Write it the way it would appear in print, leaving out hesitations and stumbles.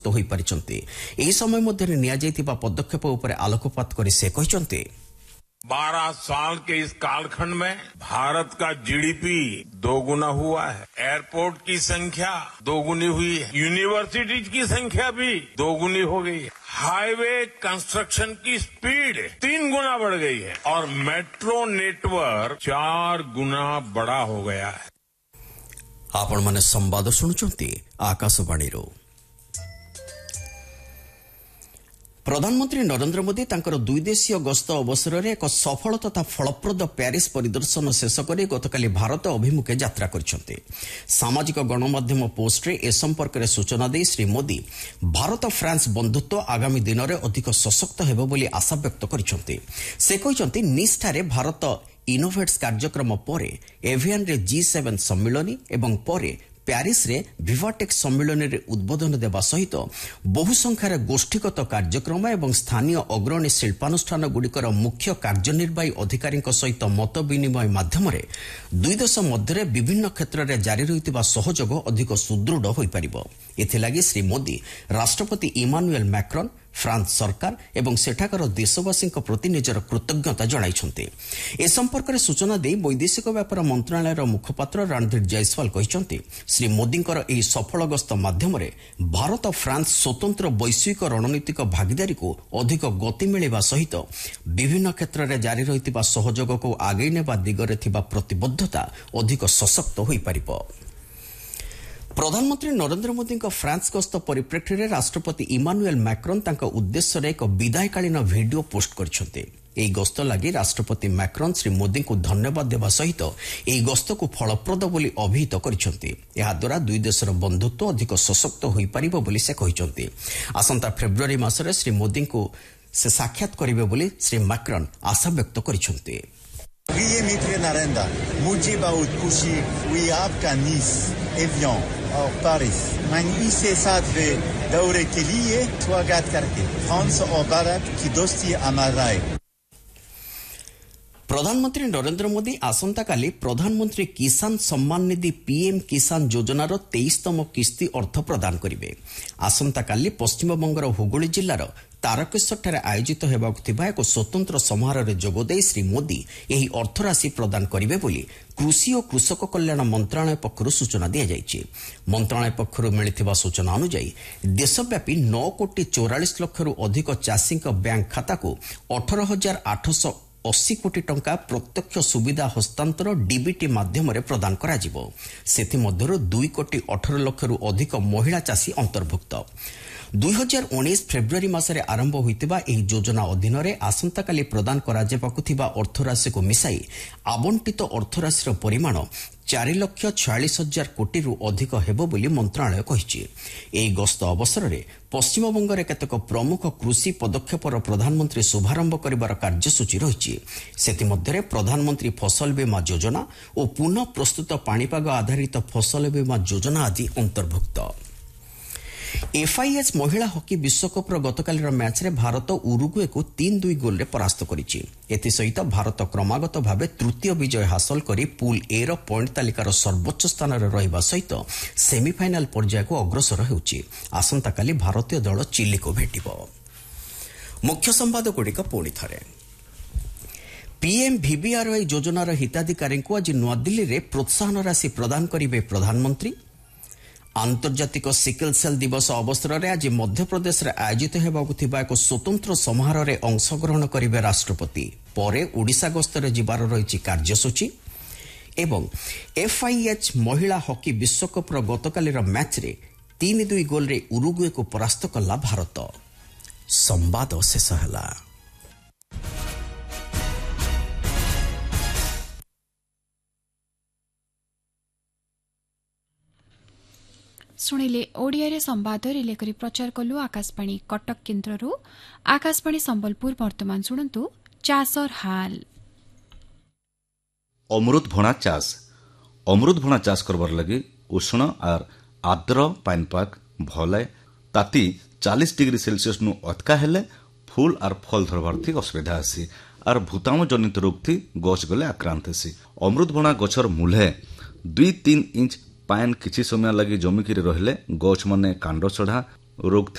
होई परिचंती एही समय मध्ये नियाଯାଇଥିବା पदक्षेप उपरे आलोकपात करी से कहिसंती 12 साल के इस कालखंड में भारत का जीडीपी दोगुना हुआ है, एयरपोर्ट की संख्या दोगुनी हुई है, यूनिवर्सिटीज की संख्या भी दोगुनी हो गई है, हाईवे कंस्ट्रक्शन की स्पीड 3 गुना बढ़ गई है और मेट्रो नेटवर्क 4 गुना बड़ा हो गया है। आपण माने संवाद सुनुचंती आकाशवाणी रो। प्रधानमंत्री नरेंद्र मोदी तांकर 2 देशीय गस्त अवसर में एक सफल तथा फलप्रद प्यारिस परिदर्शन शेष कर गतकाली भारत अभिमुखे यात्रा करछन्ते। सामाजिक गणमाध्यम पोस्ट रे ए संपर्क में सूचना दे श्री मोदी भारत फ्रांस बंधुत्व आगामी दिन में अधिक सशक्त हेबो बोली आशा व्यक्त करछन्ते। से कहिसंती निष्ठारे भारत इनोवेट्स कार्यक्रम परे एवियन रे G7 सम्मेलनी एवं परे प्यारिस रे विवाटेक सम्मेलन रे उद्बोधन देवा सहित बहु संख्यार गोष्ठीगत कार्यक्रम एवं स्थानीय अग्रणी शिल्पानुष्ठान गुड़िकर मुख्य कार्यनिर्वाही अधिकारी सहित मत विनिमय माध्यम दुई देश मध्य विभिन्न क्षेत्र में जारी रही सहयोग अधिक सुदृढ़ हो पारिबो। एथिलागी श्री मोदी राष्ट्रपति इमानुएल मैक्रोन फ्रांस सरकार एवं सेठाकर देशवासी प्रति निजर कृतज्ञता जणाइछन्ते। ए संपर्क में सूचना दे वैदेशिक व्यापार मंत्रालय मुखपात्र रणधीर जायसवाल कहिसंती श्री मोदींकर एही सफल गस्त माध्यम भारत फ्रांस स्वतंत्र वैश्विक रणनीतिक भागीदारी को अधिक गति मिलवा सहित विभिन्न क्षेत्र में जारी रही सहयोग को आगे नेबा दिगरे थिबा प्रतिबद्धता अधिक सशक्त हो पारिबो। प्रधानमंत्री नरेंद्र मोदी फ्रांस गस्त परिप्रेक्षी में राष्ट्रपति इमानुएल मैक्रोन तांका उद्देश्य एक विदायकालीन वीडियो पोस्ट करछन्ते। एही गस्त लगी राष्ट्रपति मैक्रोन श्री मोदी को धन्यवाद देवा सहित एही गस्त को फलप्रद बोली अभिहित करछन्ते। एहा द्वारा दुई देशर बंधुत्व अधिक सशक्त होई परिबो बोली से कहिसंते। आसंता फेब्रुआरी मासरे श्री मोदी को से साक्षात करिवे बोली श्री मैक्रोन आशा व्यक्त करछन्ते। प्रिय मित्र नरेंद्र, मुझे बहुत खुशी हुई आपका नीस, एवियन और पेरिस मैं इसे साथ दौरे के लिए स्वागत करके फ्रांस और भारत की दोस्ती अमर रहे। प्रधानमंत्री नरेंद्र मोदी आसंता काली प्रधानमंत्री किसान सम्मान निधि पीएम किसान योजनार 23तम किस्ती अर्थ प्रदान करिवे। आसंता काली पश्चिमबंगर हुगुली जिल्लार तारकेश्वर आयोजित हेबाकु थिबा एक स्वतंत्र समारोह रे जोगदेई श्री मोदी एही अर्थराशि प्रदान करिवे बोली कृषि और कृषक कल्याण मंत्रालय पक्षरु सूचना दिया जायछि। मंत्रालय पक्षरु मिलिथिबा सूचना अनुसार देशव्यापी 9 कोटी 44 लाख रु अधिक चाषी बैंक खाता को 18,880 कोटी टंका प्रत्यक्ष सुविधा हस्तांतर डीबीटी माध्यम प्रदान करा जिवो। सेथि मध्यरु 2 कोटी 18 लाख रु अधिक महिला चाषी अंतर्भुक्त। 2019 फेब्रुआरी मासरे आरंभ होइतिबा एही योजना अधीन रे आसंता काली प्रदान करा जेबाकु थिबा अर्थराशि को मिसाई आवंटित अर्थराशिर परिमाण 4,46,000 कोटी रु अधिक हेबो बोली मंत्रालय कहिछि। एही गस्त अवसर रे पश्चिमबंग रे केतक प्रमुख कृषि पदक्षेपर प्रधानमंत्री शुभारंभ करिबार कार्यसूची रहिछि। सेति मध्ये प्रधानमंत्री फसल बीमा योजना और पुनः प्रस्तुत पाणीपाग आधारित फसल बीमा योजना आदि अंतर्भुक्त। एफआईएच महिला हॉकी विश्वकप गतकालीर मैच रे भारत उरुग्वे को 3-2 गोल रे परास्त करिछि। एथिसहित भारत क्रमागत भावे तृतीय विजय हासिल करी पूल ए रो पॉइंट तालिकार सर्वोच्च स्थान रे रहिबा सहित सेमीफाइनल पर्याय को अग्रसर हेउछि। आसंता काली भारतीय दल चिली को भेटिबो। मुख्य संवाद गुड़िक पुणी थरे पीएम वीवीआरवाई योजनार हिताधिकारी को आज नुआदिल्ली रे प्रोत्साहन राशि प्रदान करिवे प्रधानमंत्री। आंतर्जातिक सिकल सेल दिवस अवसर में आज मध्यप्रदेश रे आयोजित हेबाकु थिबा एक स्वतंत्र समारोह रे अंशग्रहण करिवे राष्ट्रपति। परे ओडिशा गस्त रे जिबार रहिछि कार्यसूची एवं एफआईएच महिला हॉकी विश्वकप गतकालीर मैच रे 3-2 गोल रे उरुग्वे को परास्त कला भारत। संवाद शेष हला। शुणिले ओडिया संवाद रिले करी प्रचार कलु आकाशवाणी कटक केन्द्ररू। आकाशवाणी संबलपुर वर्तमान शुणु चाषर हाल। अमृत भणा चाष करबार लगी उष्ण और आर्द्र पानीपाग भले ताती 40 डिग्री सेल्सियस नु अटका हेले फूल और फल धरबार थी असुविधा आसी और भूताणु जनित रोग थी गछ गले आक्रांत हेसी। अमृत भणा गछर मूले 2-3 इंच पान किछि समय लगी जमिकी रहले गछ माने कांड चढ़ा ରୋଗ